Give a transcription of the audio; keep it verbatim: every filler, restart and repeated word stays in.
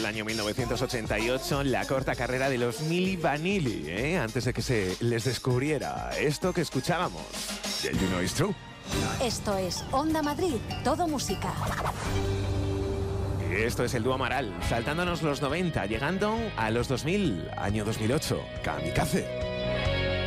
el año mil novecientos ochenta y ocho, la corta carrera de los Milli Vanilli, ¿eh? Antes de que se les descubriera esto que escuchábamos. Yeah, you know it's true. Esto es Onda Madrid, todo música. Y esto es el dúo Amaral, saltándonos los noventa, llegando a los dos mil, año dos mil ocho. Kamikaze.